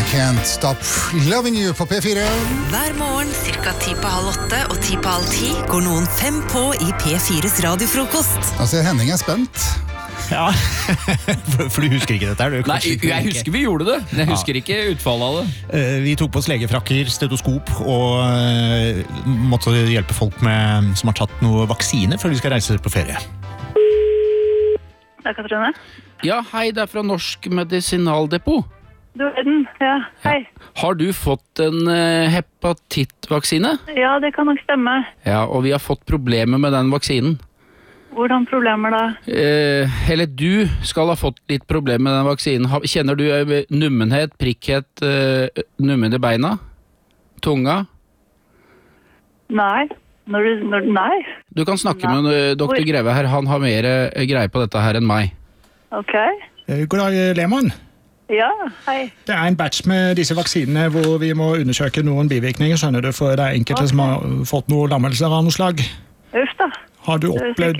Can't Stop Loving You på P4. Hver morgen, cirka 7:30 og 7:10 går noen 5 på i P4s radiofrokost. Altså, Henning er spent. Ja, for du husker ikke dette her? Nei, jeg husker vi gjorde det, men jeg husker ikke utfallet av det. Vi tok på oss legefrakker, stetoskop, og måtte hjelpe folk som har tatt noe vaksine før de skal reise på ferie. Det er Katrine. Ja, hei, det er fra Norsk Medisinaldepot. Du er den, ja. Hei. Har du fått en hepatittvaksine? Ja, det kan nok stemme. Ja, og vi har fått problemer med den vaksinen. Hvordan problemer da? Eller du skal ha fått litt problemer med den vaksinen. Kjenner du nummenhet, prikkhet, nummen i beina? Tunga? Nei. Nei. Du kan snakke med doktor Greve her, han har mer greie på dette her enn meg. Ok. God dag, Lehmann. Ja, hei. Det er en batch med disse vaksinene hvor vi må undersøke noen bivirkninger, skjønner du, for det er enkelte som har fått noen lammelser av noe slag. Uff da. Har du opplevd